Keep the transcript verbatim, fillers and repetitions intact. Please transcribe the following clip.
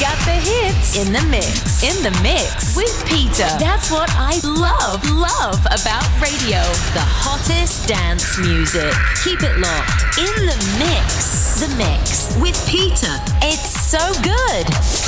got the hits in the mix. In the mix with Peter. That's what I love, love about radio. The hottest dance music. Keep it locked. In the mix. The mix with Peter. It's so good.